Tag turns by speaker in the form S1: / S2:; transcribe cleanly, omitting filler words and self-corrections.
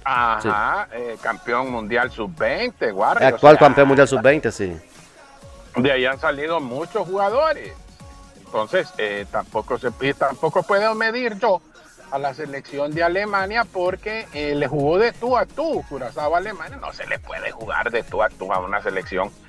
S1: Sí.
S2: Ajá, campeón mundial sub-20, Warri, o
S1: Actual campeón
S2: sea,
S1: mundial sub-20, sí.
S2: de ahí han salido muchos jugadores. Entonces, tampoco puedo medir yo a la selección de Alemania porque le jugó de tú a tú. Curazao Alemania no se le puede jugar de tú a tú a una selección